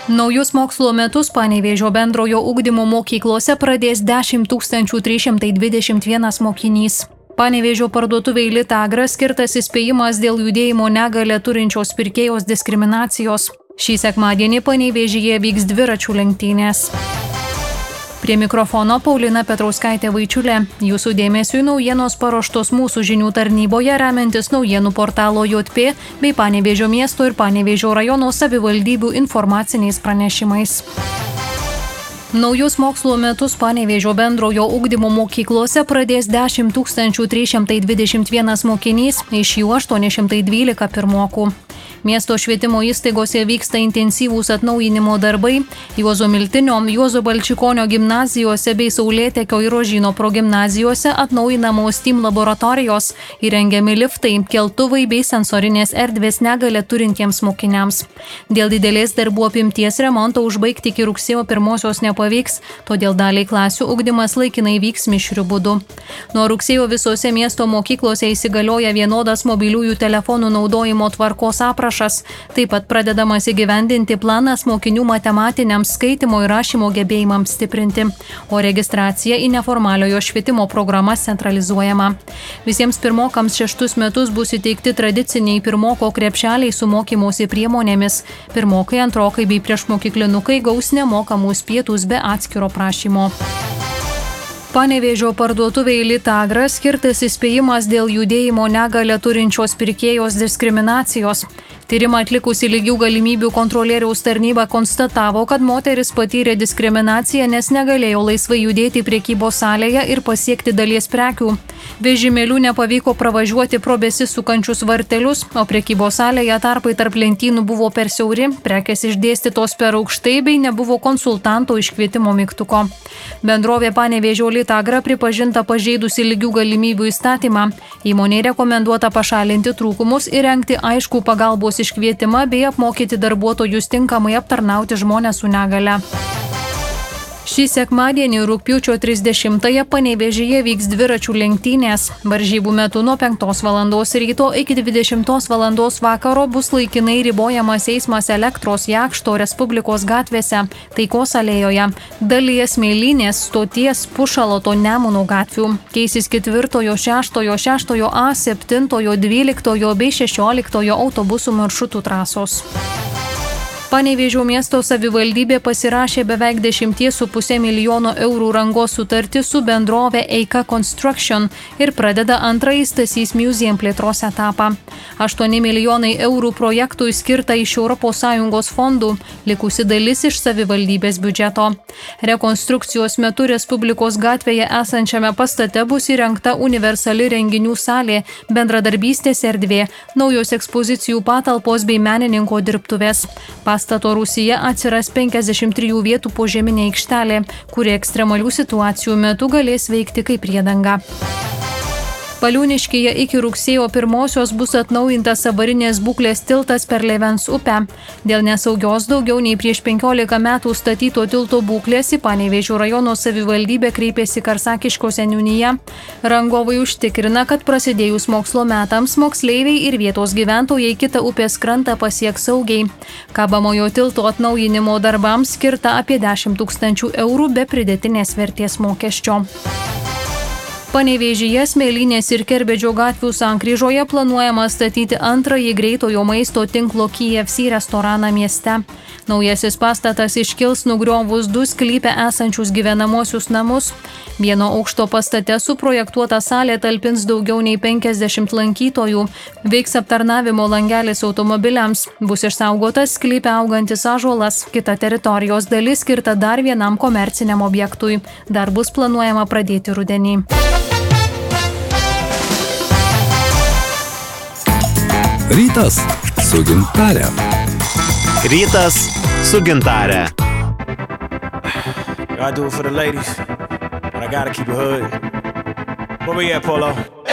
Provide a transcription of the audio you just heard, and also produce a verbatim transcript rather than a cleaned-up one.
Naujus mokslo metus Panevėžio bendrojo ugdymo mokyklose pradės dešimt tūkstančių trys šimtai dvidešimt vienas mokinys. Panevėžio parduotuvei Litagra skirtas įspėjimas dėl judėjimo negalią turinčios pirkėjos diskriminacijos. Šį sekmadienį Panevėžyje vyks dviračių lenktynės. Prie mikrofono Paulina Petrauskaitė Vaičiulė. Jūsų dėmesiui naujienos paruoštos mūsų žinių tarnyboje remiantis naujienų portalo J P bei Panevėžio miesto ir Panevėžio rajono savivaldybių informaciniais pranešimais. Naujus mokslo metus Panevėžio bendrojo ugdymo mokyklose pradės dešimt tūkstančių trys šimtai dvidešimt vienas mokinys, iš jų aštuoni šimtai dvylika pirmokų. Miesto švietimo įstaigose vyksta intensyvūs atnaujinimo darbai. Juozo Miltinio, Juozo Balčikonio gimnazijose bei Saulėtekio ir Rožyno progimnazijose atnaujinamos steam laboratorijos, įrengiami liftai, keltuvai bei sensorinės erdvės negalią turintiems mokiniams. Dėl didelės darbų apimties remonto užbaigti iki rugsėjo pirmosios nepavyks, todėl daliai klasių ugdymas laikinai vyks mišriu būdu. Nuo rugsėjo visose miesto mokyklose įsigalioja vienodas mobiliųjų telefonų naudojimo tvarkos aprašas. Taip pat pradedamas įgyvendinti planas mokinių matematiniams skaitimo ir rašymo gebėjimams stiprinti, o registracija į neformaliojo švietimo programas centralizuojama. Visiems pirmokams šeštus metus bus įteikti tradiciniai pirmoko krepšeliai su mokymosi priemonėmis. Pirmokai, antrokai bei priešmokyklinukai gaus nemokamus pietus be atskiro prašymo. Panevėžio parduotuvei Litagra skirtas įspėjimas dėl judėjimo negalią turinčios pirkėjos diskriminacijos. Tyrimą atlikusi lygių galimybių kontrolieriaus tarnyba konstatavo, kad moteris patyrė diskriminaciją, nes negalėjo laisvai judėti prekybos salėje ir pasiekti dalies prekių. Vežimėlių nepavyko pravažiuoti pro besisukančius vartelius, o prekybos salėje tarpai tarp lentynų buvo per siauri, prekės išdėstytos per aukštai bei nebuvo konsultanto iškvietimo mygtuko. Bendrovė Panevėžio Litagra pripažinta pažeidusi lygių galimybių įstatymą. Įmonei rekomenduota pašalinti trūkumus ir rengti aiškų pagalbos iškvietimą bei apmokyti darbuotojus tinkamai aptarnauti žmones su negale. Šį sekmadienį rugpjūčio trisdešimtąją Panevėžyje vyks dviračių lenktynės. Varžybų metu nuo penktos valandos ryto iki dvidešimtos valandos vakaro bus laikinai ribojamas eismas Elektros, Jakšto, Respublikos gatvėse, Taikos alėjoje, dalyje Smėlynės, Stoties, Pušaloto, Nemuno gatvių. Keisis ketvirtojo, šeštojo, šeštojo A, septintojo, dvyliktojo bei šešioliktojo autobusų maršrutų trasos. Panevėžio miesto savivaldybė pasirašė beveik dešimties su puse milijono eurų rangos sutartį su bendrove Eika Construction ir pradeda antrąjį Stasys Museum plėtros etapą. aštuoni milijonai eurų projektui skirta iš Europos Sąjungos fondų, likusi dalis iš savivaldybės biudžeto. Rekonstrukcijos metu Respublikos gatvėje esančiame pastate bus įrengta universali renginių salė, bendradarbystės erdvė, naujos ekspozicijų patalpos bei menininko dirbtuvės. Pastato rūsyje atsiras penkiasdešimt trijų vietų požeminė aikštelė, kuri ekstremalių situacijų metu galės veikti kaip priedanga. Paliūniškyje iki rugsėjo pirmosios bus atnaujintas avarinės būklės tiltas per Levens upę. Dėl nesaugios daugiau nei prieš penkiolika metų statyto tilto būklės į Panevėžio rajono savivaldybę kreipėsi Karsakiško seniūnija. Rangovai užtikrina, kad prasidėjus mokslo metams moksleiviai ir vietos gyventojai kitą upės krantą pasieks saugiai. Kabamojo tilto atnaujinimo darbams skirta apie dešimt tūkstančių eurų be pridėtinės vertės mokesčio. Panevėžyje, Smėlynės ir Kerbedžio gatvių sankryžoje planuojama statyti antrąjį greitojo maisto tinklo K F C restoraną mieste. Naujasis pastatas iškils nugriovus du sklype esančius gyvenamosius namus. Vieno aukšto pastate suprojektuota salė talpins daugiau nei penkiasdešimt lankytojų. Veiks aptarnavimo langelis automobiliams. Bus išsaugotas sklype augantis ąžuolas. Kita teritorijos dalis skirta dar vienam komerciniam objektui. Darbus planuojama pradėti rudenį. Rytas su Gintare. Rytas su Gintare. I do it for the ladies, but I gotta keep it hood. Where we at, Polo?